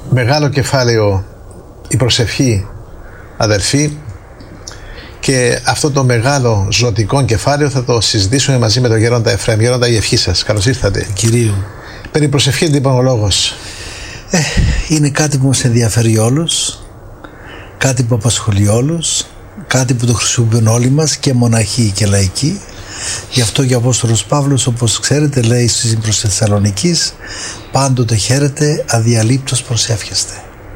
μεγάλο κεφάλαιο η προσευχή, αδελφοί, και αυτό το μεγάλο ζωτικό κεφάλαιο θα το συζητήσουμε μαζί με τον Γέροντα Εφραίμ. Γέροντα, η ευχή σας. Καλώς ήρθατε. Κυρίου. Περί προσευχή λοιπόν ο λόγος. Είναι κάτι που μας ενδιαφέρει όλους, κάτι που απασχολεί όλους, κάτι που το χρησιμοποιούν όλοι μας, και μοναχοί και λαϊκοί. Γι' αυτό και ο Απόστολος Παύλος, όπως ξέρετε, λέει στις προς Θεσσαλονικής, πάντοτε χαίρετε, αδιαλείπτως προσεύχεστε.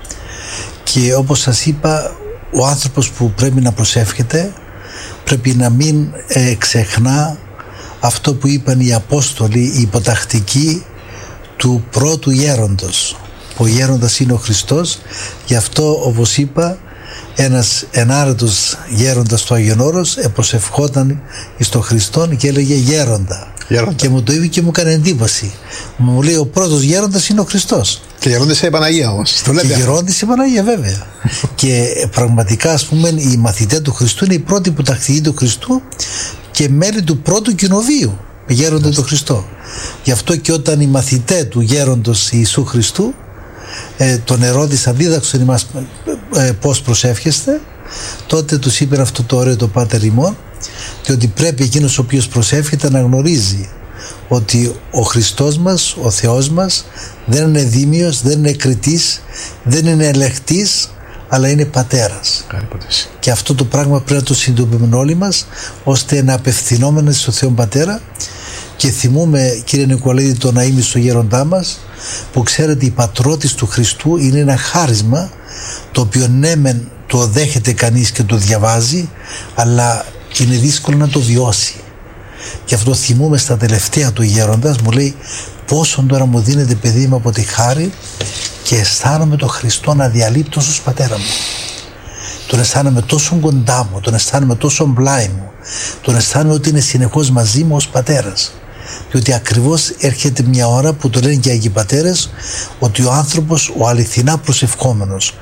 Και όπως σας είπα, ο άνθρωπος που πρέπει να προσεύχεται πρέπει να μην ξεχνά αυτό που είπαν οι Απόστολοι, οι υποτακτικοί του πρώτου γέροντος. Ο γέροντας είναι ο Χριστός. Γι' αυτό, όπως είπα, ένας ενάρετος γέροντας του Άγιον Όρος προσευχόταν εις τον Χριστόν και έλεγε γέροντα. Και μου το είπε και μου έκανε εντύπωση. Μου λέει ο πρώτος γέροντας είναι ο Χριστός. Και γερόντισε η Παναγία όμως. Και γερόντισε η Παναγία, βέβαια. Και πραγματικά, ας πούμε, οι μαθητές του Χριστού είναι οι πρώτοι που τακτικοί του Χριστού και μέλη του πρώτου κοινοβίου γέροντα του Χριστό. Γι' αυτό και όταν οι μαθητές του γέροντος Ιησού Χριστού τον ερώτησαν, δίδαξον ημάς πώς προσεύχεστε, τότε τους είπε αυτό το ωραίο το Πάτερ ημών, και ότι πρέπει εκείνος ο οποίος προσεύχεται να γνωρίζει ότι ο Χριστός μας, ο Θεός μας, δεν είναι δήμιος, δεν είναι κριτής, δεν είναι ελεκτής, αλλά είναι πατέρας. Και αυτό το πράγμα πρέπει να το συνειδητοποιούμε όλοι μας, ώστε να απευθυνόμαστε στον Θεό Πατέρα. Και θυμούμε, κύριε Νικολαίδη, τον αείμνηστο γέροντά μας, που ξέρετε η πατρότης του Χριστού είναι ένα χάρισμα το οποίο ναι μεν το δέχεται κανείς και το διαβάζει, αλλά είναι δύσκολο να το βιώσει. Και αυτό θυμούμε στα τελευταία του γέροντας, μου λέει πόσο τώρα μου δίνεται, παιδί μου, από τη χάρη, και αισθάνομαι τον Χριστό να αδιαλείπτως ως πατέρα μου. Τον αισθάνομαι τόσο κοντά μου, τον αισθάνομαι τόσο πλάι μου, τον αισθάνομαι ότι είναι συνεχώς μαζί μου ως πατέρας. Διότι ακριβώς έρχεται μια ώρα που το λένε και οι Αγίοι Πατέρες, ότι ο άνθρωπος, ο αληθινά προσευχόμενος,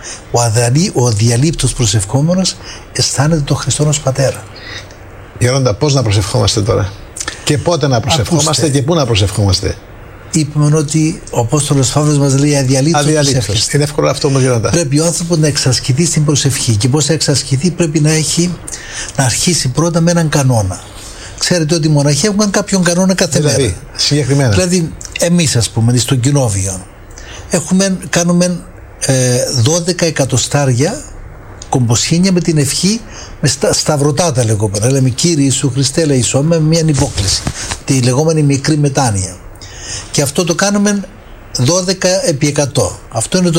ο αδιαλείπτως προσευχόμενος, αισθάνεται τον Χριστό ως πατέρα. Γέροντα, πώς να προσευχόμαστε τώρα και πότε να προσευχόμαστε και πού να προσευχόμαστε? Είπαμε ότι ο Απόστολος Παύλος μας λέει αδιαλείπτως προσεύχεστε. Είναι εύκολο αυτό όμως, Γέροντα? Πρέπει ο άνθρωπος να εξασκηθεί στην προσευχή. Και πώς θα εξασκηθεί? Πρέπει να αρχίσει πρώτα με έναν κανόνα. Ξέρετε ότι οι μοναχοί έχουν κάποιον κανόνα κάθε μέρα. Συγκεκριμένα. Δηλαδή, εμείς, ας πούμε, στο κοινόβιο κάνουμε 12 εκατοστάρια κομποσχήνια με την ευχή, με σταυρωτά τα λεγόμενα. Λέμε Κύριε Ιησού Χριστέ ελεησόν, με μια υπόκληση, τη λεγόμενη μικρή μετάνοια. Και αυτό το κάνουμε 12 επί 100. Αυτό είναι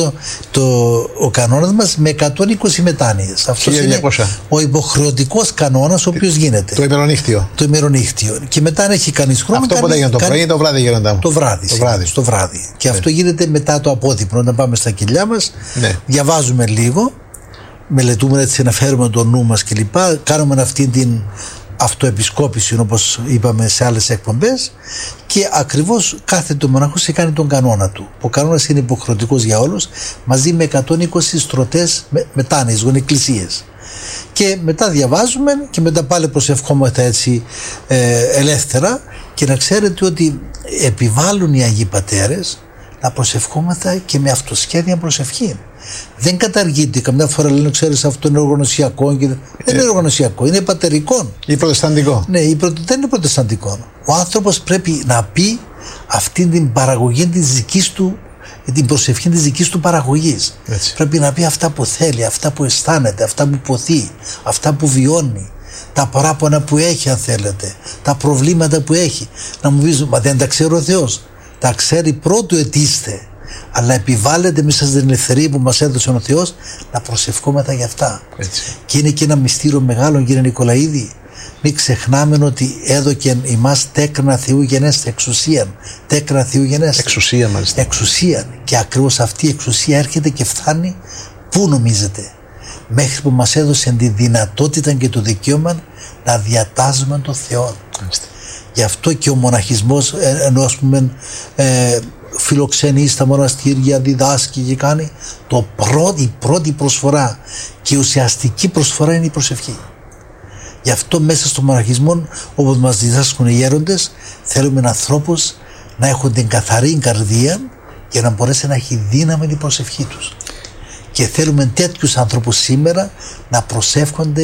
ο κανόνας μας, με 120 μετάνοιες. Αυτός είναι ο υποχρεωτικός κανόνας ο οποίος γίνεται. Το ημερονύχτιο. Το ημερονύχτιο. Και μετά αν έχει κανείς χρόνο. Αυτό πότε γίνεται? Το πρωί ή το βράδυ, Γέροντα μου? Το βράδυ. Και αυτό γίνεται μετά το απόδειπνο. Όταν πάμε στα κοιλιά μας, διαβάζουμε λίγο, μελετούμε έτσι να φέρουμε το νου μας κλπ. Κάνουμε αυτή την αυτοεπισκόπηση, όπως είπαμε σε άλλες εκπομπές, και ακριβώς κάθεται ο μοναχός και κάνει τον κανόνα του. Ο κανόνας είναι υποχρεωτικός για όλους, μαζί με 120 στρωτές μετάνοιες, γονεκκλησίες. Και μετά διαβάζουμε και μετά πάλι προσευχόμαστε έτσι ελεύθερα. Και να ξέρετε ότι επιβάλλουν οι Αγίοι Πατέρες να προσευχόμαστε και με αυτοσχέδια προσευχή. Δεν καταργείται. Καμιά φορά λένε, ξέρεις, αυτό είναι οργανωσιακό. Δεν είναι οργανωσιακό, είναι πατερικό. Ή προτεσταντικό. Ναι, δεν είναι προτεσταντικό. Ο άνθρωπος πρέπει να πει αυτή την παραγωγή της δικής του, την προσευχή της δικής του παραγωγής. Έτσι. Πρέπει να πει αυτά που θέλει, αυτά που αισθάνεται, αυτά που ποθεί, αυτά που βιώνει, τα παράπονα που έχει, αν θέλετε, τα προβλήματα που έχει. Να μου πεις, μα δεν τα ξέρει ο Θεός? Τα ξέρει, πρώτου αιτήστε. Αλλά επιβάλλεται μέσα στην ελευθερία που μας έδωσε ο Θεός να προσευχόμεθα για αυτά. Έτσι. Και είναι και ένα μυστήριο μεγάλο, κύριε Νικολαίδη. Μην ξεχνάμε ότι έδωκεν ημάς τέκνα Θεού γενέστε, εξουσίαν. Τέκνα Θεού γενέστε. Εξουσία, μάλιστα. Εξουσίαν. Και ακριβώς αυτή η εξουσία έρχεται και φτάνει πού νομίζετε? Μέχρι που μας έδωσε τη δυνατότητα και το δικαίωμα να διατάζουμε τον Θεό. Γι' αυτό και ο μοναχισμός, ενώ ας πούμε φιλοξενεί στα μοναστήρια, διδάσκει και κάνει, η πρώτη προσφορά και ουσιαστική προσφορά είναι η προσευχή. Γι' αυτό μέσα στο μοναχισμό, όπως μας διδάσκουν οι γέροντες, θέλουμε ανθρώπους να έχουν την καθαρή καρδία για να μπορέσει να έχει δύναμη η προσευχή τους. Και θέλουμε τέτοιους άνθρωπους σήμερα να προσεύχονται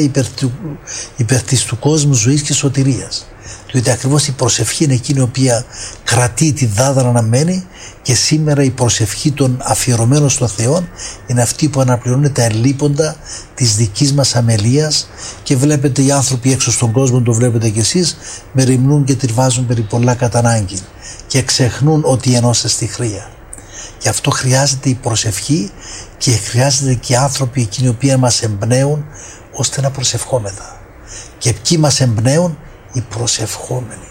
υπέρ της του κόσμου ζωής και σωτηρίας. Διότι ακριβώς η προσευχή είναι εκείνη η οποία κρατεί τη δάδρα να μένει, και σήμερα η προσευχή των αφιερωμένων στο Θεό είναι αυτή που αναπληρώνει τα ελλείποντα της δικής μας αμελίας. Και βλέπετε οι άνθρωποι έξω στον κόσμο, το βλέπετε κι εσείς, μεριμνούν και τριβάζουν περί πολλά κατά ανάγκη και ξεχνούν ότι ενώστε στη χρία. Γι' αυτό χρειάζεται η προσευχή και χρειάζεται και οι άνθρωποι εκείνοι οι οποίοι μας εμπνέουν ώστε να προσευχόμεθα. Και ποιοι μας εμπνέουν? Οι προσευχόμενοι.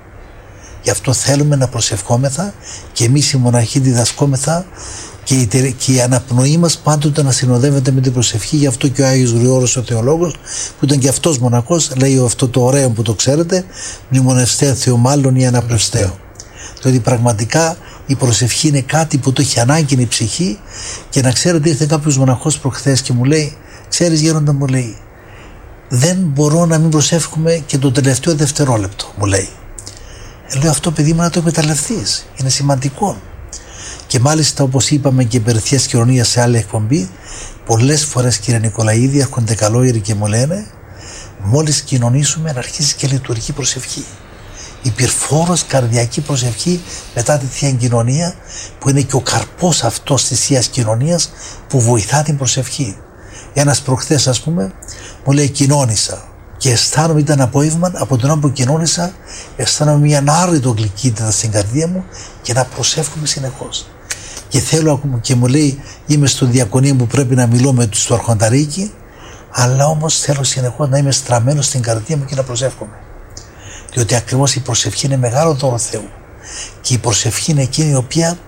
Γι' αυτό θέλουμε να προσευχόμεθα και εμείς οι μοναχοί διδασκόμεθα και η αναπνοή μας πάντοτε να συνοδεύεται με την προσευχή. Γι' αυτό και ο Άγιος Γρηγόρος ο Θεολόγος, που ήταν και αυτός μοναχός, λέει αυτό το ωραίο που το ξέρετε, μνημονευστέ Θεομάλλον ή αναπνευστέο. Διότι πραγματικά η προσευχή είναι κάτι που το έχει ανάγκη η ψυχή. Και να ξέρετε, ήρθε κάποιος μοναχός προχθές και μου λέει, ξέρεις γέροντα, μου λέει, δεν μπορώ να μην προσεύχομαι και το τελευταίο δευτερόλεπτο, μου λέει. Λέω, αυτό παιδί μου να το εκμεταλλευτείς, είναι σημαντικό. Και μάλιστα, όπως είπαμε και περί Θείας Κοινωνίας σε άλλη εκπομπή, πολλές φορές, κύριε Νικολαίδη, έρχονται καλόγεροι και μου λένε, μόλις κοινωνήσουμε να αρχίσει και λειτουργεί προσευχή. Η πυρφόρος καρδιακή προσευχή μετά τη Θεία Κοινωνία, που είναι και ο καρπός αυτός της Θείας Κοινωνίας που βοηθά την προσευχή. Ένας προχθές, ας πούμε, μου λέει, κοινώνησα και αισθάνομαι, ήταν απόγευμα, από τον που κοινώνησα αισθάνομαι μια άρρητο γλυκύτητα στην καρδία μου και να προσεύχομαι συνεχώς. Και θέλω ακόμα, και μου λέει, είμαι στο διακονείο που πρέπει να μιλώ με τους στο αρχονταρίκι, αλλά όμως θέλω συνεχώς να είμαι στραμμένος στην καρδία μου και να προσεύχομαι. Διότι ακριβώς η προσευχή είναι μεγάλο δώρο Θεού. Και η προσευχή είναι εκείνη η οποία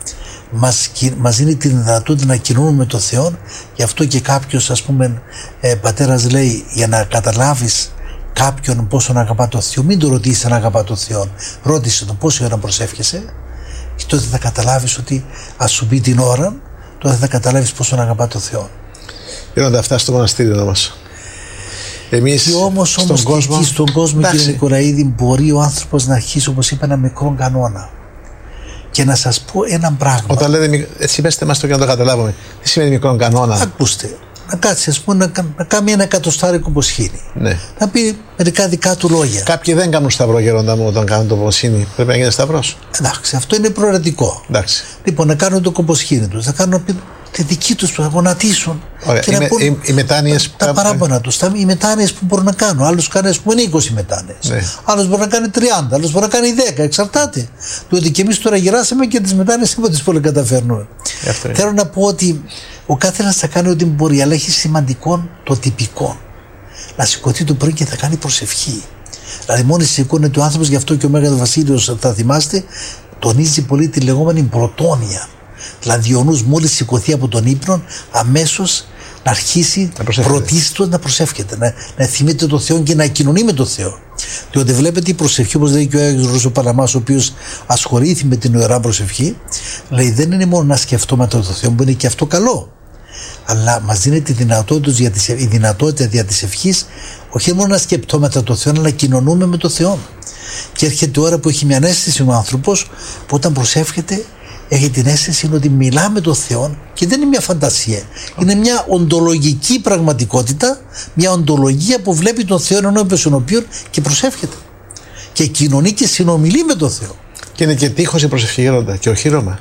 μας δίνει τη δυνατότητα να κοινωνούμε με τον Θεό. Γι' αυτό και κάποιος, ας πούμε, πατέρας λέει, για να καταλάβεις κάποιον πόσο να αγαπά τον Θεό, μην το ρωτήσεις αν αγαπά τον Θεό. Ρώτησε τον πόση ώρα προσεύχεσαι, και τότε θα καταλάβεις ότι, ας σου πει την ώρα, τότε θα καταλάβεις πόσο να αγαπά τον Θεό. Γίνονται αυτά στο μοναστήριο μας. Εμείς και όμως στον κόσμο, κύριε Νικολαίδη, μπορεί ο άνθρωπος να αρχίσει, όπως είπα, ένα μικρό κανόνα. Και να σας πω ένα πράγμα. Όταν λέτε, έτσι πέστε μας το και να το καταλάβουμε. Τι σημαίνει μικρό κανόνα? Ακούστε, να κάτσει, ας πούμε, να κάνει ένα εκατοστάρικο ποσχήνι. Ναι. Να πει μερικά δικά του λόγια. Κάποιοι δεν κάνουν σταυρό, γέροντα μου, όταν κάνουν το ποσχήνι. Πρέπει να γίνει σταυρός. Εντάξει, αυτό είναι προαιρετικό. Εντάξει. Λοιπόν, να κάνουν το κομποσχήνι τους, να κάνουν τη δική τους, που θα γονατίσουν. Ωραία. Και να πούν οι μετάνοιες τα παράπονα τους, οι μετάνοιες που μπορούν να κάνουν. Άλλος κάνει, ας πούμε, 20 μετάνοιες. Ναι. Άλλος μπορεί να κάνει 30, άλλος μπορεί να κάνει 10. Εξαρτάται. Διότι και εμείς τώρα γυράσαμε και τις μετάνοιες δεν τις πολύ καταφέρνουμε. Θέλω να πω ότι ο κάθε ένας θα κάνει ό,τι μπορεί, αλλά έχει σημαντικό το τυπικό. Να σηκωθεί το πρωί και θα κάνει προσευχή. Δηλαδή, μόλι σηκώνεται ο άνθρωπος, γι' αυτό και ο Μέγας Βασίλειος, θα θυμάστε, τονίζει πολύ τη λεγόμενη πρωτόνοια. Δηλαδή, ο νους μόλις σηκωθεί από τον ύπνο, αμέσως να αρχίσει πρωτίστως να προσεύχεται, να θυμείται τον Θεό και να κοινωνεί με τον Θεό. Διότι βλέπετε η προσευχή, όπως λέει και ο Άγιος Ρώσος Παλαμάς, ο οποίος ασχολήθη με την ιερά προσευχή, λέει, δεν είναι μόνο να σκεφτόμαστε τον Θεό, που είναι και αυτό καλό, αλλά μας δίνει τη δυνατότητα δια της ευχής, όχι μόνο να σκεπτόμαστε τον Θεό, αλλά να κοινωνούμε με τον Θεό. Και έρχεται η ώρα που έχει μια αίσθηση ο άνθρωπος, που όταν προσεύχεται, έχει την αίσθηση ότι μιλά με τον Θεό, και δεν είναι μια φαντασία. Είναι μια οντολογική πραγματικότητα, μια οντολογία που βλέπει τον Θεό ενώπιον των οποίων και προσεύχεται. Και κοινωνεί και συνομιλεί με τον Θεό. Και είναι και τείχος η προσευχή, γέροντα, και οχύρωμα.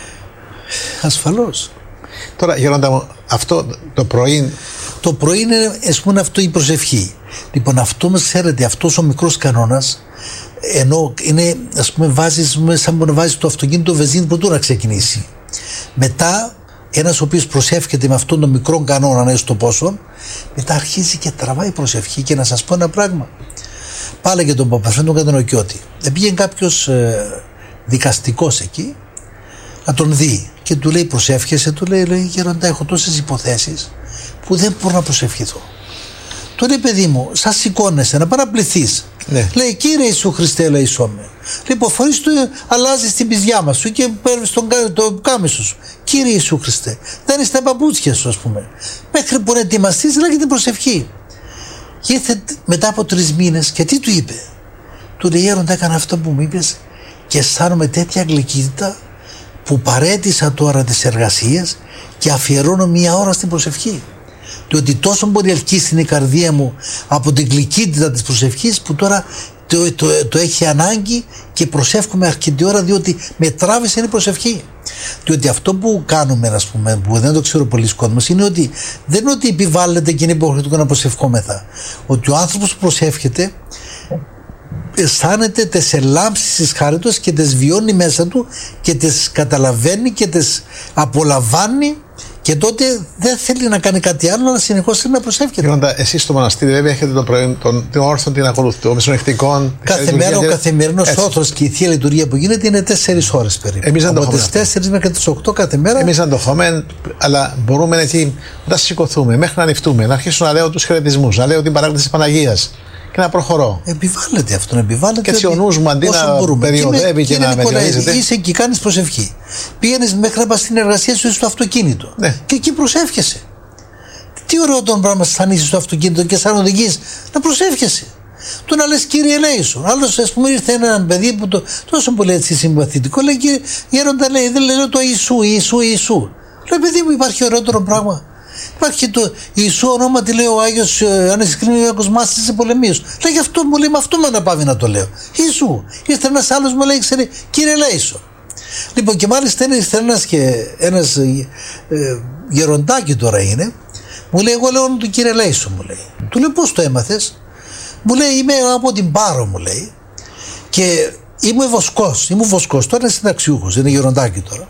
Ασφαλώς. Τώρα, γέροντα μου, αυτό το πρωί. Το πρωί είναι, ας πούμε, αυτό η προσευχή. Λοιπόν, αυτό μας, ξέρετε, αυτός ο μικρός κανόνας, ενώ είναι, ας πούμε, σαν να βάζεις το αυτοκίνητο βενζίνη πρωτού να ξεκινήσει. Μετά, ένας ο οποίος προσεύχεται με αυτόν τον μικρό κανόνα, να στο πόσο, μετά αρχίζει και τραβάει προσευχή. Και να σας πω ένα πράγμα. Πάλε για τον Παπαφρέντο τον Κατανοκιώτη. Πήγαινε κάποιος δικαστικός εκεί να τον δει και του λέει, προσεύχεσαι? Του λέει, γέροντα, έχω τόσες υποθέσεις που δεν μπορώ να προσευχηθώ. Του λέει, παιδί μου, σας σηκώνεσαι να παραπληθείς. Ναι. Λέει, Κύριε Ιησού Χριστέ, λέει, σώμε. Λοιπόν, φορείς του, αλλάζεις την πηδιά μας σου και παίρνεις το κάμισο σου. Κύριε Ιησού Χριστέ, δεν είσαι τα παπούτσια σου, ας πούμε. Μέχρι που να ετοιμαστείς, λέγει την προσευχή. Και ήρθε μετά από 3 μήνες και τι του είπε? Του λέει, γέροντα, έκανα αυτό που μου είπες και αισθάνομαι τέτοια γλυκύτητα που παρέτησα τώρα τις εργασίες και αφιερώνω 1 ώρα στην προσευχή. Διότι τόσο μπορεί ελκύσει η καρδία μου από την γλυκύτητα της προσευχής, που τώρα το έχει ανάγκη και προσεύχομαι αρκετή ώρα, διότι με τράβησε η προσευχή. Διότι αυτό που κάνουμε, ας πούμε, που δεν το ξέρω πολλοί κόσμος, είναι ότι δεν είναι ότι επιβάλλεται και είναι υποχρεωτικό να προσευχόμεθα. Ότι ο άνθρωπος που προσεύχεται αισθάνεται τις ελάμψεις της χάριτος και τις βιώνει μέσα του και τις καταλαβαίνει και τις απολαμβάνει, και τότε δεν θέλει να κάνει κάτι άλλο, αλλά συνεχώς θέλει να προσεύχεται. Γέροντα, εσείς στο μοναστήρι βέβαια έχετε το πρωί την όρθον, την ακολουθή, των μεσονυχτικών. Κάθε μέρα ο καθημερινός όθρος και η θεία λειτουργία που γίνεται είναι 4 ώρες περίπου. Εμείς από τις 4 μέχρι τις 8 κάθε μέρα. Εμείς δεν το έχουμε, αλλά μπορούμε εκεί να σηκωθούμε μέχρι να ανοιχτούμε, να αρχίσω να λέω τους χαιρετισμούς, να λέω την παράκληση της Παναγίας και να προχωρώ. Επιβάλλεται αυτό, επιβάλλεται. Και έτσι ο νους μου αντί να περιοδεύει και να μετριορίζεται. Είσαι και κάνεις προσευχή. Πήγαινες μέχρι να πας στην εργασία σου στο αυτοκίνητο. Ναι. Και εκεί προσεύχεσαι. Τι ωραίο το πράγμα σαν είσαι στο αυτοκίνητο και σαν οδηγείς να προσεύχεσαι. Το να λες Κύριε ελέησον. Άλλος, ας πούμε, ήρθε ένα παιδί που τόσο πολύ έτσι συμπαθητικό, λέει Κύριε Γέροντα, λέει, δεν λέω το Ιησού. Λέει παιδί μου, υπάρχει ωραιότερο πράγμα. Υπάρχει το Ιησού ονόματι, λέει ο Άγιος Ιωάννης Κλίνικος μάστης σε πολεμίους. Λέει γι' αυτό μου λέει, με αυτό με αναπαύει να το λέω. Ιησού. Ήρθε ένας άλλος μου λέει, ξέρει, Κύριε ελέησον. Λοιπόν, και μάλιστα ήρθε ένας γεροντάκι τώρα είναι, μου λέει, εγώ λέω του Κύριε ελέησον, μου λέει. Του λέω πώς το έμαθες? Μου λέει, είμαι από την Πάρο, μου λέει, και ήμουν βοσκός, τώρα είναι συνταξιούχος, είναι γεροντάκι τώρα.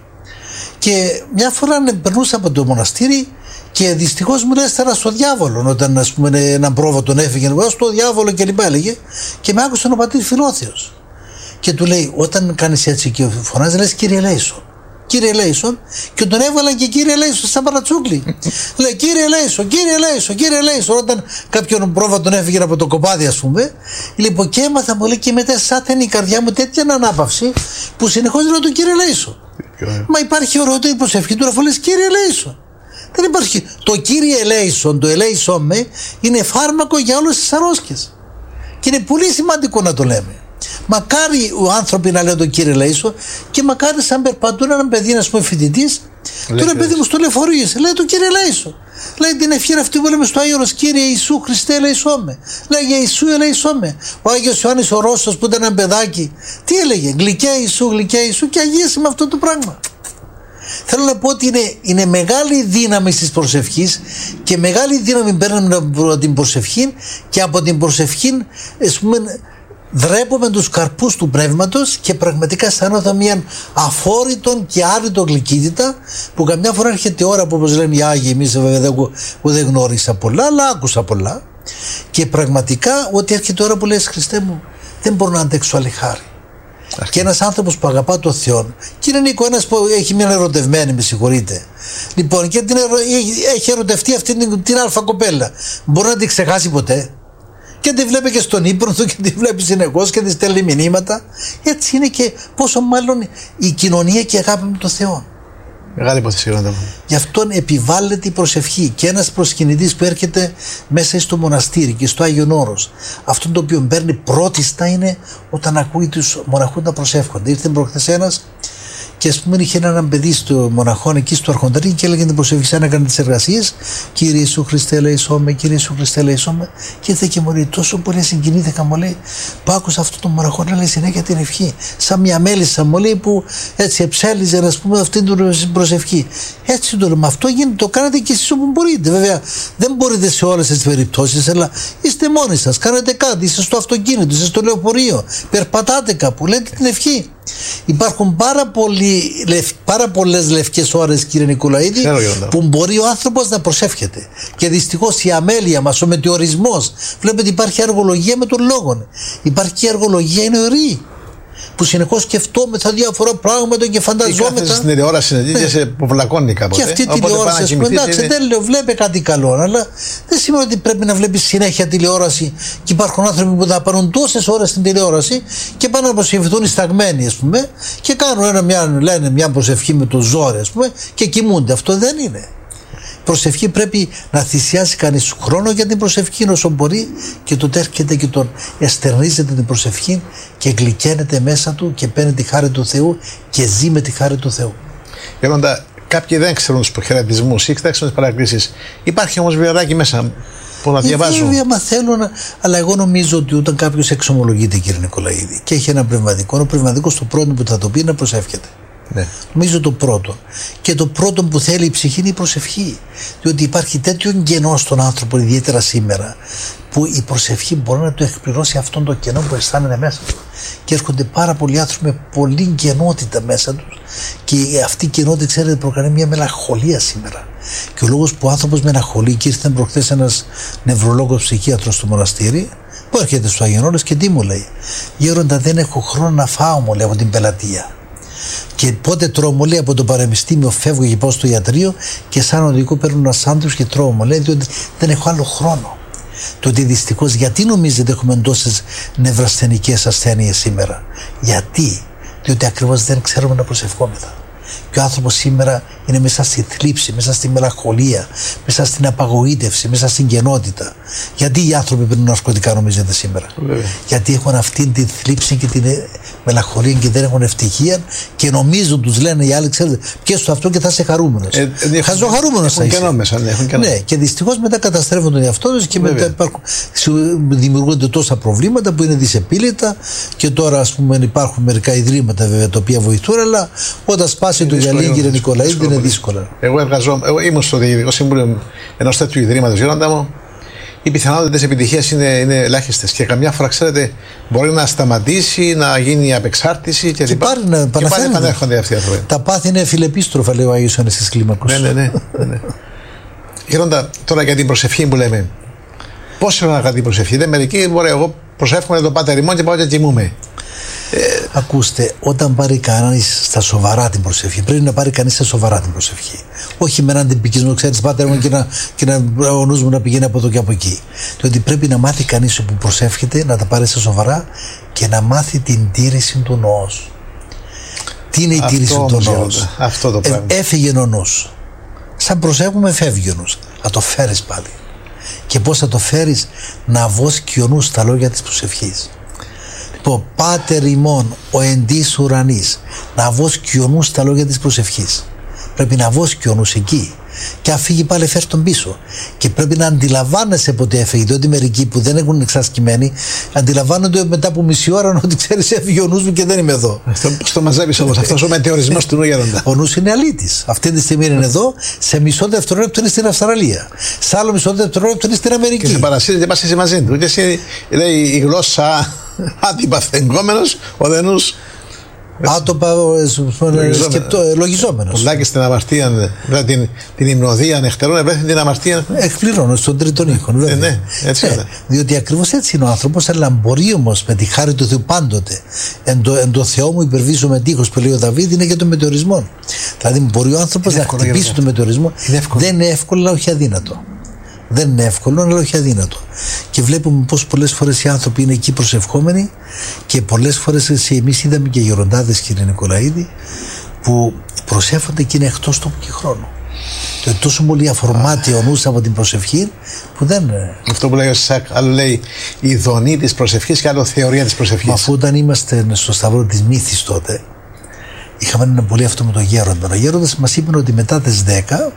Και μια φορά περνούσα από το μοναστήρι και δυστυχώς μου λέει στερα στο διάβολο, όταν ας πούμε έναν πρόβατο τον έφυγε στο διάβολο και λοιπά έλεγε, και με άκουσε ο πατήρ Φιλόθεος και του λέει, όταν κάνεις έτσι και φωνάζει, λες Κύριε ελέησον, Κύριε ελέησον, και τον έβαλαν και Κύριε ελέησον σαν παρατσούκλι. Λέει Κύριε ελέησον, Κύριε ελέησον, Κύριε ελέησον, όταν κάποιον πρόβατο τον έφυγε από το κοπάδι, ας πούμε. Λοιπόν, και έμαθα, μου λέει, και μετά σάθενε η καρδιά μου τέτοια ανάπαυση που συνεχώς λέω τον Κύριε ελέησον. Μα υπάρχει ωραιότερη προσευχή του να λες Κύριε ελέησον? Δεν υπάρχει. Το Κύριε ελέησον, το ελέησον με, είναι φάρμακο για όλες τις αρρώσκες. Και είναι πολύ σημαντικό να το λέμε. Μακάρι ο άνθρωποι να λένε τον Κύριε ελέησον, και μακάρι σαν περπατούν έναν παιδί, να πούμε φοιτητής, τώρα παιδί μου στο λεωφορείο, λέει τον Κύριε ελέησον. Λέει την ευχή αυτή που λέμε στο Άγιο Όρος, Κύριε Ιησού Χριστέ ελέησόν με. Λέγε Ιησού ελέησόν με. Ο Άγιος Ιωάννης ο Ρώσος που ήταν ένα παιδάκι, τι έλεγε? Γλυκέ Ιησού, και αγίασε με αυτό το πράγμα. Θέλω να πω ότι είναι μεγάλη δύναμη της προσευχής, και μεγάλη δύναμη παίρνουμε από την προσευχή, και από την προσευχή ας πούμε δρέπουμε τους καρπούς του πνεύματος, και πραγματικά αισθάνομαι μια αφόρητον και άρρητο γλυκύτητα, που καμιά φορά έρχεται η ώρα που, όπως λένε οι Άγιοι, εμείς βέβαια δεν γνώρισα πολλά, αλλά άκουσα πολλά, και πραγματικά ότι έρχεται η ώρα που λες Χριστέ μου, δεν μπορώ να αντέξω άλλη χάρη. Και ένας άνθρωπος που αγαπά τον Θεό, κύριε Νίκο, ένας που έχει μια ερωτευμένη, με συγχωρείτε, λοιπόν, και έχει ερωτευτεί αυτή την αλφα κοπέλα, μπορεί να την ξεχάσει ποτέ? Και τη βλέπει και στον ύπνο του και τη βλέπει συνεχώς και τη στέλνει μηνύματα. Έτσι είναι και πόσο μάλλον η κοινωνία και η αγάπη με τον Θεό. Μεγάλη υπόθεση, Γέροντα μου. Γι' αυτόν επιβάλλεται η προσευχή, και ένας προσκυνητής που έρχεται μέσα στο μοναστήρι και στο Άγιον Όρος, αυτό το οποίο παίρνει πρώτιστα είναι όταν ακούει τους μοναχούς να προσεύχονται. Ήρθε προχθές ένας και ας πούμε είχε έναν παιδί στο μοναχόν εκεί στο Αρχονταρί και έλεγε την προσευχή σαν να έκανε τις εργασίες, Κύριε Ιησού Χριστέ ελέησόν με, Κύριε Ιησού Χριστέ ελέησόν με, και ήρθε και μου λέει, τόσο πολύ συγκινήθηκα, μου λέει, που άκουσα αυτό το μοναχό να λέει συνέχεια την ευχή, σαν μια μέλισσα, μου λέει, που έτσι εψέλιζε να πούμε αυτή την προσευχή. Έτσι το λέμε, αυτό γίνεται, το κάνετε και εσείς όπου μπορείτε. Βέβαια δεν μπορείτε σε όλες τις περιπτώσεις, αλλά είστε μόνοι σας, κάνετε κάτι, είστε στο αυτοκίνητο, είστε στο λεωφορείο, περπατάτε κάπου, λέτε την ευχή. Υπάρχουν πάρα πολλές λευκές ώρες, κύριε Νικολαίδη, που μπορεί ο άνθρωπος να προσεύχεται. Και δυστυχώς η αμέλεια μας, ο μετεωρισμός, βλέπετε υπάρχει αργολογία με τον λόγο. Υπάρχει και αργολογία είναι ωρή, που συνεχώς σκεφτόμεθα διάφορα πράγματα και φανταζόμεθα. Η κάθεση στην τηλεόραση και σε βλακώνει κάποτε. Και αυτή η τηλεόραση, ας πούμε, εντάξει, δεν λέω, βλέπει κάτι καλό, αλλά δεν σημαίνει ότι πρέπει να βλέπει συνέχεια τηλεόραση. Και υπάρχουν άνθρωποι που θα πάρουν τόσες ώρες στην τηλεόραση και πάνε να προσευχηθούν σταγμένοι, ας πούμε, και κάνουν λένε μια προσευχή με το ζόρι, ας πούμε, και κοιμούνται. Αυτό δεν είναι. Προσευχή πρέπει να θυσιάσει κανείς χρόνο για την προσευχή όσο μπορεί, και τότε έρχεται και τον εστερνίζεται την προσευχή και γλυκαίνεται μέσα του και παίρνει τη χάρη του Θεού και ζει με τη χάρη του Θεού. Γέροντα, κάποιοι δεν ξέρουν τους χαιρετισμούς ή δεν ξέρουν τις παρακλήσεις. Υπάρχει όμως βιβλιαράκι μέσα που να διαβάζουν. Βέβαια, μαθαίνουν, αλλά εγώ νομίζω ότι όταν κάποιος εξομολογείται, κύριε Νικολαίδη, και έχει ένα πνευματικό, ο πνευματικός το πρώτο που θα το πει είναι να προσεύχεται. Ναι. Νομίζω το πρώτο. Και το πρώτο που θέλει η ψυχή είναι η προσευχή. Διότι υπάρχει τέτοιο κενό στον άνθρωπο, ιδιαίτερα σήμερα, που η προσευχή μπορεί να του εκπληρώσει αυτόν το κενό που αισθάνεται μέσα του. Και έρχονται πάρα πολλοί άνθρωποι με πολλή κενότητα μέσα του. Και αυτή η κενότητα, ξέρετε, προκαλεί μια μελαγχολία σήμερα. Και ο λόγος που ο άνθρωπος μελαγχολεί, και ήρθε προχθές ένας νευρολόγος ψυχίατρος στο μοναστήρι, που έρχεται στους Αγιονόρες και τι μου λέει? Γέροντα, δεν έχω χρόνο να φάω, μου λέει, από την πελατεία. Και πότε τρώω, μου λέει, από το πανεπιστήμιο φεύγω και πάω στο ιατρείο και σαν οδηγό παίρνω ένα σάντουιτς και τρώω, μου λέει, διότι δεν έχω άλλο χρόνο. Το ότι δυστυχώς, γιατί νομίζετε έχουμε τόσες νευρασθενικές ασθένειες σήμερα? Γιατί? Διότι ακριβώς δεν ξέρουμε να προσευχόμεθα. Και ο άνθρωπος σήμερα είναι μέσα στη θλίψη, μέσα στη μελαγχολία, μέσα στην απαγοήτευση, μέσα στην κενότητα. Γιατί οι άνθρωποι παίρνουν ναρκωτικά, νομίζετε σήμερα? Γιατί έχουν αυτή τη θλίψη και την μελαγχολία και δεν έχουν ευτυχία και νομίζουν, τους λένε οι άλλοι, ξέρετε, πιέσου το αυτό και θα είσαι χαρούμενος. Χαζοχαρούμενος θα είσαι. Ναι, και δυστυχώς μετά καταστρέφουν τον εαυτό τους και μετά δημιουργούνται τόσα προβλήματα που είναι δυσεπίλητα. Και τώρα, ας πούμε, υπάρχουν μερικά ιδρύματα βέβαια τα οποία βοηθούν, αλλά όταν σπάσει το γυαλί, κύριε Νικολαίδη, είναι δύσκολα. Εγώ ήμουν στο Διοικητικό Συμβούλιο ενός τέτοιου ιδρύματος, Γέροντα μου. Οι πιθανότητες επιτυχίας είναι ελάχιστες και καμιά φορά, ξέρετε, μπορεί να σταματήσει, να γίνει απεξάρτηση και πάλι επανέρχονται αυτοί οι άνθρωποι. Τα πάθη είναι φιλεπίστροφα, λέει ο Άγιος Ιωάννης της Κλίμακος. Ναι. Γέροντα, τώρα για την προσευχή που λέμε. Πόσο να κάνει την προσευχή? Δεν μερικοί μπορεί, εγώ προσεύχομαι τον Πάτερ ημών και πάω και κοιμούμαι. Ακούστε, όταν πάρει κανείς στα σοβαρά την προσευχή, πρέπει να πάρει κανείς στα σοβαρά την προσευχή. Όχι με έναν τυπικισμό, ξέρεις, Πάτερ μου, και ο νους μου να πηγαίνει από εδώ και από εκεί. Διότι πρέπει να μάθει κανείς που προσεύχεται, να τα πάρει στα σοβαρά και να μάθει την τήρηση του νοός. Τι είναι η τήρηση του νοός? Αυτό το πράγμα. Έφυγε ο νους. Σαν προσεύχουμε, φεύγει ο νους. Θα το φέρεις πάλι. Και πώς θα το φέρεις? Να βόσκει ο νους στα λόγια της προσευχής. Το Πάτερ ημών ο εν της ουρανής, να βόσκει ο νους στα λόγια της προσευχής. Πρέπει να βόσκει ο νους εκεί. Και αν φύγει πάλι, φέρει τον πίσω. Και πρέπει να αντιλαμβάνεσαι πότε έφυγε. Διότι μερικοί που δεν έχουν εξασκημένοι αντιλαμβάνονται μετά από μισή ώρα ότι ξέρεις, έφυγε ο νους μου και δεν είμαι εδώ. Πώς το μαζεύεις όμως? Αυτός ο μετεωρισμός του νου, Γέροντα. Ο νους είναι αλήτης. Αυτή τη στιγμή είναι εδώ, σε μισό δευτερόλεπτο είναι στην Αυστραλία. Σε άλλο μισό δευτερόλεπτο είναι στην Αμερική. Και σε παρασύρει και πας εσύ μαζί του. Και εσύ, λέει η γλώσσα αντιπαθενγκόμενος, ο δε νους άτοπα λογιζόμενος. Πολλά και στην αμαρτία, δηλαδή την υμνοδία νεχτερών, ευρέθη την αμαρτία. Εκπληρώνω στον τρίτον ήχον, βέβαια. Ναι, έτσι είναι. Διότι ακριβώς έτσι είναι ο άνθρωπος, αλλά μπορεί όμως με τη χάρη του Θεού πάντοτε. Εν το Θεό μου υπερβίζω με τείχος, που λέει ο Δαβίδ, είναι για τον μετεωρισμό. Δηλαδή μπορεί ο άνθρωπος να χτυπήσει τον μετεωρισμό. Δεν είναι εύκολο, αλλά όχι αδύνατο. Δεν είναι εύκολο, αλλά όχι αδύνατο. Και βλέπουμε πως πολλές φορές οι άνθρωποι είναι εκεί προσευχόμενοι και πολλές φορές εμείς είδαμε και γεροντάδες, κύριε Νικολαίδη, που προσεύχονται και είναι εκτός τόπου και χρόνου. Το τόσο πολύ αφορμάται ο νους από την προσευχή που δεν. Αυτό που λέει ο Σάκ, άλλο λέει η δονή της προσευχής και άλλο θεωρία της προσευχής. Μα αφού όταν είμαστε στο σταυρό της Μύθης τότε, είχαμε ένα πολύ αυτό με τον Γέροντα. Ο Γέροντας μας είπε ότι μετά τις 10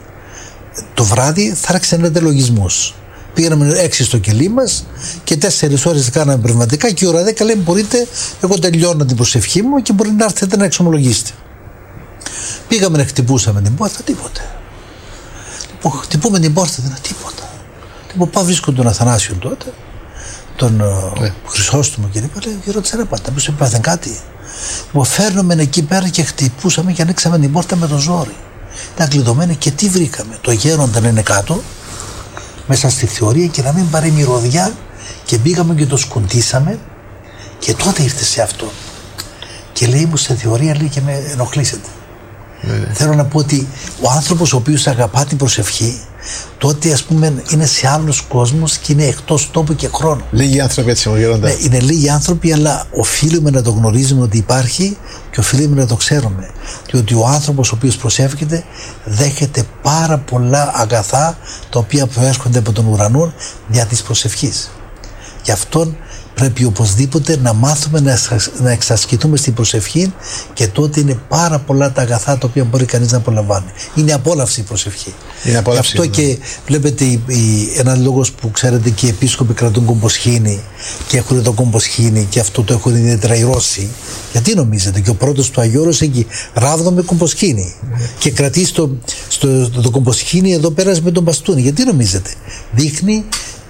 το βράδυ θα άρχισαν λογισμούς. Πήγαμε 6 στο κελί μας και 4 ώρες κάναμε πνευματικά και η ώρα 10 λέμε μπορείτε, εγώ τελειώνω την προσευχή μου και μπορεί να έρθετε να εξομολογήσετε. Πήγαμε να χτυπούσαμε την πόρτα, τίποτε. Χτυπούμε την πόρτα, δεν είναι τίποτα. Πάω βρίσκω τον Αθανάσιο τότε, τον Χρυσόστομο και είπα, λέει, ρώτησα ρε πάτε, μήπως έπαθεν κάτι. Φέρνουμε εκεί πέρα και χτυπούσαμε και ανοίξαμε την πόρτα με το ζόρι. Ήταν κλειδωμένη και τι βρήκαμε? Το Γέροντα να είναι κάτω, μέσα στη θεωρία και να μην πάρει μυρωδιά και πήγαμε και το σκουντήσαμε και τότε ήρθε σε αυτό. Και λέει μου σε θεωρία, λέει, και με ενοχλήσετε. Θέλω να πω ότι ο άνθρωπος ο οποίος αγαπά την προσευχή, τότε ας πούμε είναι σε άλλους κόσμους και είναι εκτός τόπου και χρόνου. Λίγοι άνθρωποι έτσι μου Γέροντα. Ναι, είναι λίγοι άνθρωποι, αλλά οφείλουμε να το γνωρίζουμε ότι υπάρχει και οφείλουμε να το ξέρουμε. Διότι ο άνθρωπος ο οποίος προσεύχεται δέχεται πάρα πολλά αγαθά τα οποία προέρχονται από τον ουρανό δια της προσευχής. Γι' αυτόν πρέπει οπωσδήποτε να μάθουμε να εξασκηθούμε στην προσευχή, και τότε είναι πάρα πολλά τα αγαθά τα οποία μπορεί κανείς να απολαμβάνει. Είναι απόλαυση η προσευχή. Είναι απόλαυση. Αυτό και βλέπετε ένας λόγος που ξέρετε και οι επίσκοποι κρατούν κομποσχήνη και έχουν το κομποσχήνη, και αυτό το έχουν ιδιαίτερα οι Ρώσοι. Γιατί νομίζετε? Και ο πρώτος του Αγίου Όρος έχει ράβδο με κομποσχήνη και κρατήσει το κομποσχήνη εδώ πέρα με τον μπαστούνι. Γιατί νομίζετε? Δείχνει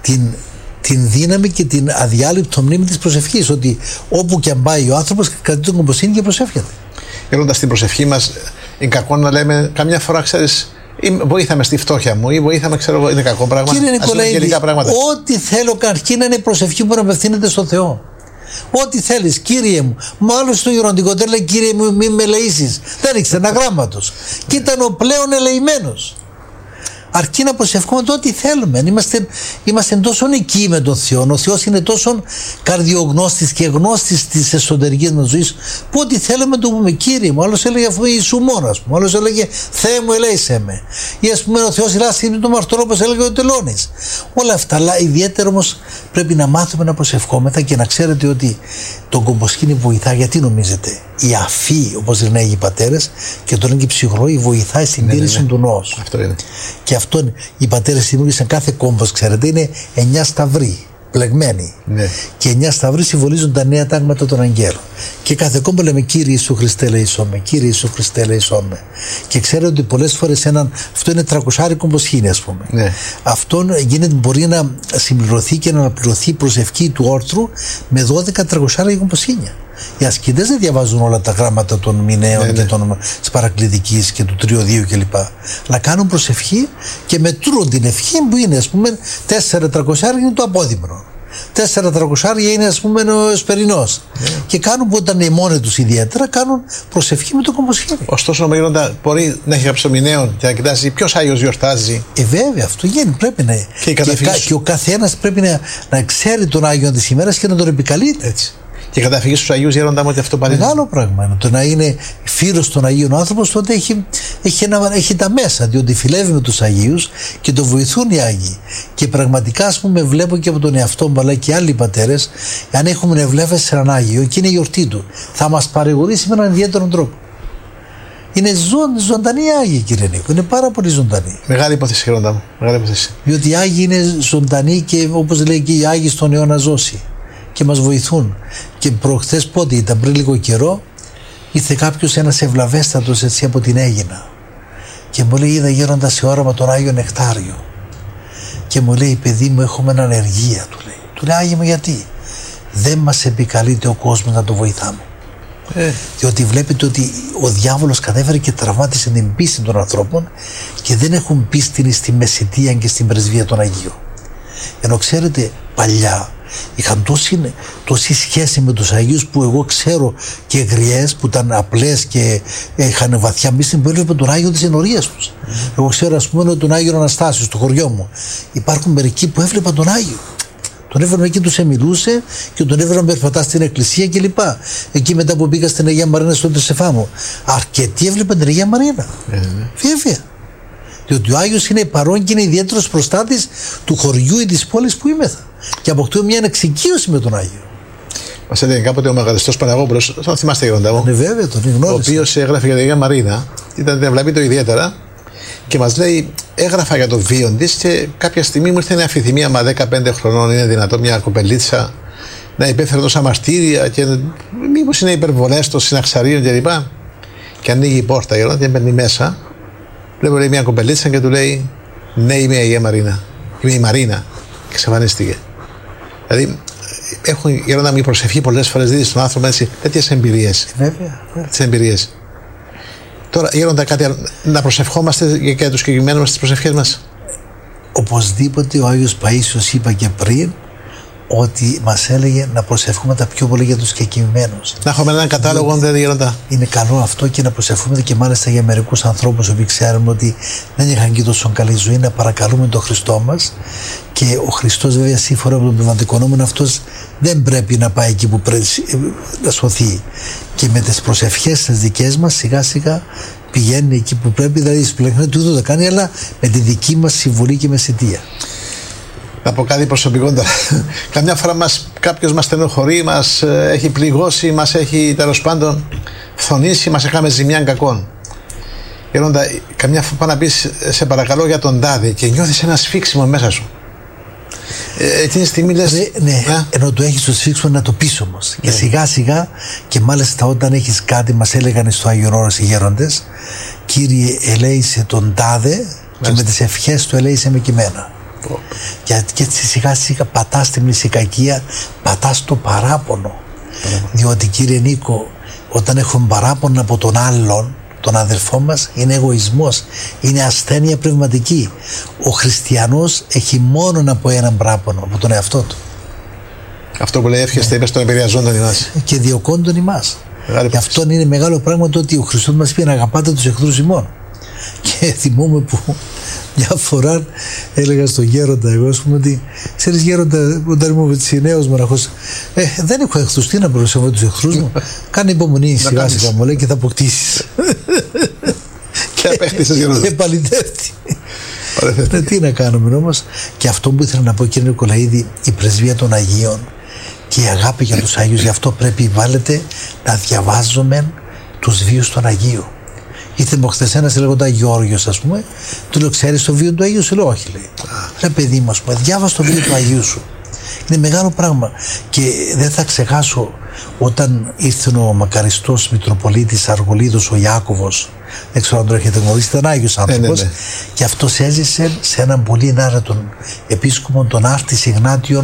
την δύναμη και την αδιάλειπτο μνήμη της προσευχής, ότι όπου και αν πάει ο άνθρωπος κρατεί τον κομποσχήνη και προσεύχεται. Έροντας την προσευχή μας, είναι κακό να λέμε καμιά φορά, ξέρεις, βοήθαμε στη φτώχεια μου, ή βοήθαμε, ξέρω εγώ, είναι κακό πράγμα? Κύριε Νικολαίδη, ό,τι θέλω καρκή να είναι προσευχή που να απευθύνεται στον Θεό. Ό,τι θέλεις, Κύριε μου. Μάλλον στο γεροντικό λέει, Κύριε μου, μη με ελεήσεις. Δεν ήξερε ένα γράμματος. Και ήταν ο πλέον ελεημένος. Αρκεί να προσευχόμαστε ό,τι θέλουμε. Είμαστε τόσο εκεί με τον Θεό. Ο Θεός είναι τόσο καρδιογνώστης και γνώστης της εσωτερικής μας ζωής, που ό,τι θέλουμε το πούμε, Κύριε μου. Άλλος έλεγε αφού Ιησού μόνος μου. Άλλος έλεγε Θεέ μου, ελέησέ με. Ή ας πούμε ο Θεός ελάστηκε τον μαρτυρό, όπως έλεγε ο Τελώνης. Όλα αυτά. Αλλά ιδιαίτερα όμως πρέπει να μάθουμε να προσευχόμεθα, και να ξέρετε ότι το κομποσχήνι βοηθά. Γιατί νομίζετε? Η αφή, όπως λένε οι πατέρες, και το λένε και οι ψυχροί, βοηθάει στην τήρηση του νόους. Αυτό είναι. Και αυτό οι πατέρες δημιούργησαν κάθε κόμπος, ξέρετε, είναι 9 σταυροί πλεγμένοι. Ναι. Και 9 σταυροί συμβολίζουν τα νέα τάγματα των αγγέλων. Και κάθε κόμπο λέμε Κύριε Ιησού Χριστέ ελεησόν με, Κύριε Ιησού Χριστέ ελεησόν με. Και ξέρετε ότι πολλές φορές αυτό είναι 300 κομποσχήνι, ας πούμε. Ναι. Αυτό μπορεί να συμπληρωθεί και να αναπληρωθεί η προσευχή του όρθρου με 12 300 κομποσχήνια. Οι ασκητές δεν διαβάζουν όλα τα γράμματα των μηναίων και της παρακλητικής και του τριωδίου κλπ. Αλλά κάνουν προσευχή και μετρούν την ευχή, που είναι, ας πούμε, 4 300 είναι το απόδημρο. 4 300 είναι, ας πούμε, ο εσπερινός. Και κάνουν, που όταν είναι μόνοι τους ιδιαίτερα, κάνουν προσευχή με το κομποσχήνι. Ωστόσο, ο Γέροντα μπορεί να έχει κάποιο μηναίων και να κοιτάζει ποιος Άγιος γιορτάζει. Βέβαια, αυτό γίνει. Πρέπει να. Και ο καθένας πρέπει να ξέρει τον Άγιο της ημέρας και να τον επικαλείται. Έτσι. Και καταφυγή στους Αγίους, Γέροντα μου, ότι αυτό πάλι. Μεγάλο πράγμα είναι. Το να είναι φίλος των Αγίων άνθρωπος, τότε έχει τα μέσα, διότι φιλεύει με τους Αγίους και το βοηθούν οι Άγιοι. Και πραγματικά, ας πούμε, βλέπω και από τον εαυτό μου, αλλά και άλλοι πατέρες, αν έχουμε ευλέφεση σε έναν Άγιο και είναι η γιορτή του, θα μας παρηγορήσει με έναν ιδιαίτερο τρόπο. Είναι ζωντανοί Άγιοι, κύριε Νίκο. Είναι πάρα πολύ ζωντανοί. Μεγάλη υπόθεση, Γέροντα μου. Μεγάλη υπόθεση. Διότι οι Άγιοι είναι ζωντανοί και, όπως λέει και οι Άγιοι στον αιώνα ζώση. Και μας βοηθούν. Και προχθές, πότε ήταν, πριν λίγο καιρό, ήρθε κάποιος, ένας ευλαβέστατος έτσι από την Αίγινα, και μου λέει, είδα Γέροντα σε όραμα τον Άγιο Νεκτάριο, και μου λέει, παιδί μου, έχουμε ανεργία, του λέει. Του λέει, Άγιε μου, γιατί? Δεν μας επικαλείται ο κόσμος να το βοηθάμε. Διότι βλέπετε ότι ο διάβολος κατέφερε και τραυμάτισε την πίστη των ανθρώπων, και δεν έχουν πίστη στη μεσητεία και στην πρεσβεία των Αγίων. Ενώ ξέρετε, παλιά είχαν τόση σχέση με τους Αγίους, που εγώ ξέρω και γριές που ήταν απλές και είχαν βαθιά πίστη, που έβλεπαν τον Άγιο της ενορίας τους. Εγώ ξέρω, ας πούμε, τον Άγιο Αναστάσιο στο χωριό μου. Υπάρχουν μερικοί που έβλεπαν τον Άγιο. Τον έφεραν εκεί, τους εμιλούσε και τον έφεραν περπατά στην εκκλησία κλπ. Εκεί μετά που πήγα στην Αγία Μαρίνα στον Τεσσεφάμο, αρκετοί έβλεπαν την Αγία Μαρίνα. Βέβαια. Διότι ο Άγιος είναι παρόν και είναι ιδιαίτερος προστάτης του χωριού ή της πόλης πουήμεθα. Και αποκτούμε μια εξοικείωση με τον Άγιο. Μας έλεγε κάποτε ο Μεγαλιστός Παναγόπουλος, θα θυμάστε, Γέροντα μου. Ναι, βέβαια, τον γνώρισα. Ο οποίος έγραφε για την Αγία Μαρίνα, ήταν ευλαβήτο ιδιαίτερα, και μας λέει, έγραφα για το βίο της, και κάποια στιγμή μου ήρθε μια αφιθυμία, μα 15 χρονών είναι δυνατόν μια κοπελίτσα να υπέφερε τόσα μαρτύρια, και μήπως είναι υπερβολές των συναξαρίων κλπ. Και ανοίγει η πόρτα, Γέροντα, και μπαίνει μέσα. Βλέπω, λέει, μια κοπελίτσα και του λέει, ναι, είμαι η Αγία Μαρίνα. Είμαι η Μαρίνα. Και εξαφανίστηκε. Δηλαδή, έχουν, Γέροντα μου, η προσευχή πολλές φορές δίδει στον άνθρωπο έτσι τέτοιες εμπειρίες. Βέβαια. Τέτοιες εμπειρίες. Τώρα, Γέροντα, κάτι άλλο, να προσευχόμαστε για τους συγκεκριμένους μας τις προσευχές μας. Οπωσδήποτε ο Άγιος Παΐσιος, είπα και πριν, ότι μας έλεγε να προσευχούμε τα πιο πολύ για τους κεκοιμημένους. Να έχουμε έναν κατάλογο, δεν Γέροντα. Είναι καλό αυτό, και να προσευχούμε και μάλιστα για μερικούς ανθρώπους που ξέρουμε ότι δεν είχαν και τόσο καλή ζωή, να παρακαλούμε τον Χριστό μας. Και ο Χριστός, βέβαια, σύμφωνα με τον πνευματικό νόμο, αυτός δεν πρέπει να πάει εκεί που πρέπει να σωθεί. Και με τις προσευχές τις δικές μας, σιγά σιγά πηγαίνει εκεί που πρέπει, δηλαδή σπλέχνει, του το κάνει, αλλά με τη δική μας συμβολή και μεσητεία. Να πω κάτι προσωπικό τώρα. Καμιά φορά κάποιος μας στενοχωρεί, μας έχει πληγώσει, μας έχει τέλος πάντων φθονήσει, μας έκαμε ζημιά κακών. Γέροντα, καμιά φορά πάει να πεις σε παρακαλώ για τον τάδε και νιώθεις ένα σφίξιμο μέσα σου. Εκείνη τη στιγμή λες. Ναι, ενώ το έχεις το σφίξιμο να το πεις όμως. Και σιγά σιγά, και μάλιστα όταν έχεις κάτι, μας έλεγαν στο Άγιον Όρος οι γέροντες, Κύριε ελέησε τον τάδε και με τις ευχές του ελέησε με κειμένα. Και έτσι σιγά σιγά πατάς τη μνησικακία, πατάς το παράπονο. Διότι κύριε Νίκο, όταν έχουμε παράπονο από τον άλλον, τον αδελφό μας, είναι εγωισμός, είναι ασθένεια πνευματική. Ο χριστιανός έχει μόνο από έναν παράπονο, από τον εαυτό του. Αυτό που λέει εύχεστε, είπες τον επηρεαζόντων ημάς. Και διωκόντων ημάς. Γι' αυτό είναι μεγάλο πράγμα το ότι ο Χριστός μας είπε να αγαπάτε τους εχθρούς ημών. Και θυμούμαι που μια φορά έλεγα στον γέροντα, εγώ ας πούμε, ότι ξέρεις γέροντα, όταν ήμουν νέος μοναχός, δεν έχω εχθρούς, τι να προσεύω τους εχθρούς μου. Κάνε υπομονή, σιγά σιγά μου λέει, και θα αποκτήσεις. Και απέκτησες γέροντα. Και παλιτεύτη. Τι να κάνουμε όμως. Και αυτό που ήθελα να πω, κύριε Νικολαίδη, η πρεσβεία των Αγίων και η αγάπη για τους Άγιους, γι' αυτό πρέπει βάλετε να διαβάζουμε τους βίους των Αγίων. Ήρθε μου χθες ένας λέγοντα Γιώργος, ας πούμε, του λέω: ξέρεις το βίο του Αγίου σου? Λέω: όχι, λέει. Ρε παιδί μου, ας πούμε, διάβασε το βίο του Αγίου σου. Είναι μεγάλο πράγμα. Και δεν θα ξεχάσω όταν ήρθε ο μακαριστός Μητροπολίτης Αργολίδος ο Ιάκωβος, δεν ξέρω αν το έχετε γνωρίσει, ήταν Άγιος άνθρωπος, και αυτός έζησε σε έναν πολύ ενάρετον επίσκοπο, τον Άρτης Ιγνάτιον